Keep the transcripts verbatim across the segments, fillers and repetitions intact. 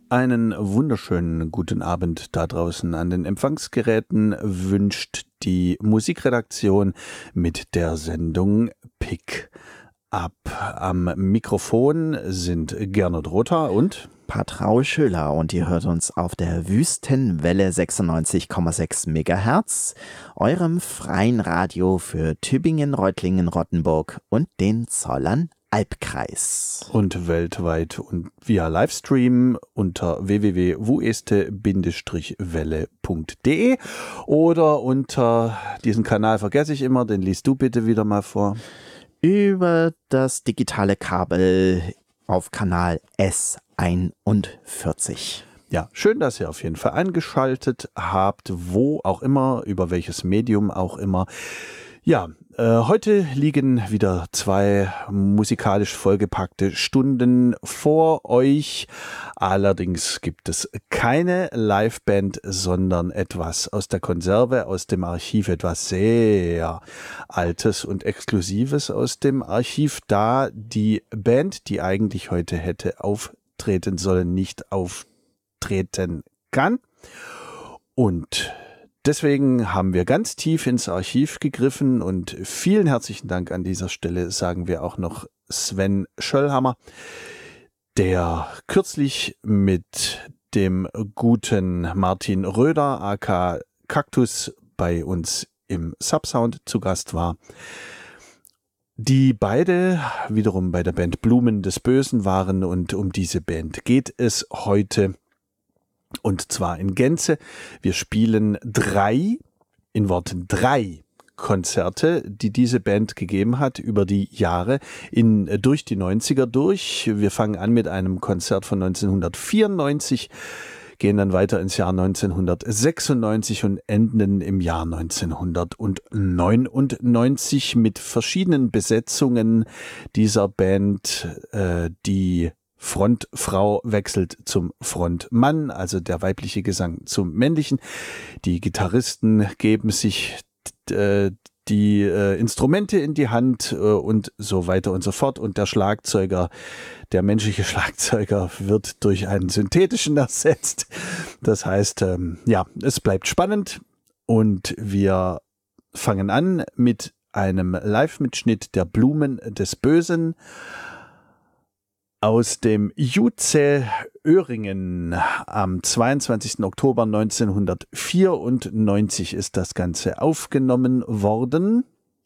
Einen wunderschönen guten Abend da draußen an den Empfangsgeräten wünscht die Musikredaktion mit der Sendung Pick Up. Am Mikrofon sind Gernot Rother und Patrau Schöler und ihr hört uns auf der Wüstenwelle sechsundneunzig Komma sechs Megahertz, eurem freien Radio für Tübingen, Reutlingen, Rottenburg und den Zollern Albkreis. Und weltweit und via Livestream unter w w w punkt wueste welle punkt de oder unter diesen Kanal vergesse ich immer, den liest du bitte wieder mal vor. Über das digitale Kabel auf Kanal S einundvierzig. Ja, schön, dass ihr auf jeden Fall eingeschaltet habt, wo auch immer, über welches Medium auch immer. Ja, äh, heute liegen wieder zwei musikalisch vollgepackte Stunden vor euch. Allerdings gibt es keine Liveband, sondern etwas aus der Konserve, aus dem Archiv, etwas sehr Altes und Exklusives aus dem Archiv, da die Band, die eigentlich heute hätte auftreten sollen, nicht auftreten kann. Und deswegen haben wir ganz tief ins Archiv gegriffen und vielen herzlichen Dank an dieser Stelle sagen wir auch noch Sven Schöllhammer, der kürzlich mit dem guten Martin Röder aka Kaktus bei uns im Subsound zu Gast war. Die beide wiederum bei der Band Blumen des Bösen waren und um diese Band geht es heute. Und zwar in Gänze. Wir spielen drei, in Worten drei Konzerte, die diese Band gegeben hat über die Jahre in, durch die neunziger durch. Wir fangen an mit einem Konzert von neunzehnhundertvierundneunzig, gehen dann weiter ins Jahr neunzehnhundertsechsundneunzig und enden im Jahr neunzehnhundertneunundneunzig mit verschiedenen Besetzungen dieser Band, äh, die Frontfrau wechselt zum Frontmann, also der weibliche Gesang zum männlichen. Die Gitarristen geben sich äh, die äh, Instrumente in die Hand äh, und so weiter und so fort. Und der Schlagzeuger, der menschliche Schlagzeuger wird durch einen synthetischen ersetzt. Das heißt, ähm, ja, es bleibt spannend und wir fangen an mit einem Live-Mitschnitt der Blumen des Bösen. Aus dem J U Z E Öhringen am zweiundzwanzigsten Oktober neunzehnhundertvierundneunzig ist das Ganze aufgenommen worden.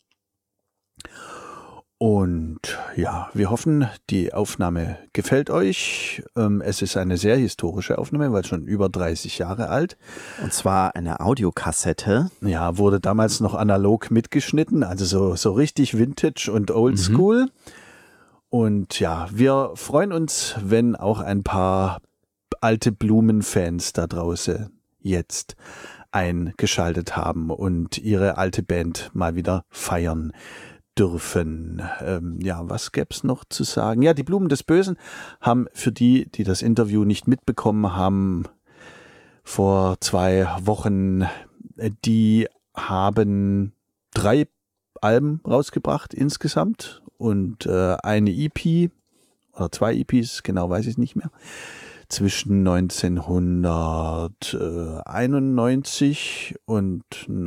Und ja, wir hoffen, die Aufnahme gefällt euch. Es ist eine sehr historische Aufnahme, weil schon über dreißig Jahre alt. Und zwar eine Audiokassette. Ja, wurde damals noch analog mitgeschnitten, also so, so richtig Vintage und Oldschool. Mhm. Und ja, wir freuen uns, wenn auch ein paar alte Blumen-Fans da draußen jetzt eingeschaltet haben und ihre alte Band mal wieder feiern dürfen. Ähm, ja, was gäb's noch zu sagen? Ja, die Blumen des Bösen haben für die, die das Interview nicht mitbekommen haben, vor zwei Wochen, die haben drei Alben rausgebracht insgesamt. Und äh, eine E P oder zwei E Ps, genau weiß ich nicht mehr, zwischen neunzehnhunderteinundneunzig und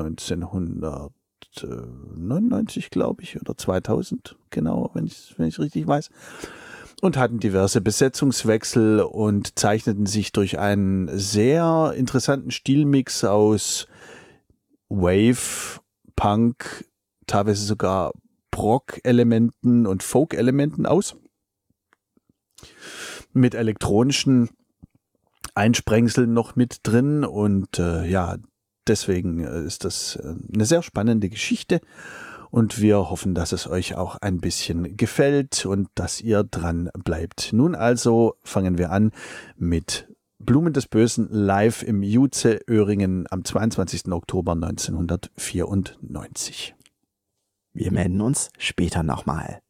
neunzehnhundertneunundneunzig, glaube ich, oder zweitausend, genau, wenn ich wenn ich richtig weiß. Und hatten diverse Besetzungswechsel und zeichneten sich durch einen sehr interessanten Stilmix aus Wave, Punk, teilweise sogar Rock-Elementen und Folk-Elementen aus. Mit elektronischen Einsprengseln noch mit drin. Und äh, ja, deswegen ist das eine sehr spannende Geschichte. Und wir hoffen, dass es euch auch ein bisschen gefällt und dass ihr dran bleibt. Nun also fangen wir an mit Blumen des Bösen live im J U Z E Öhringen am zweiundzwanzigsten Oktober neunzehnhundertvierundneunzig. Wir melden uns später nochmal.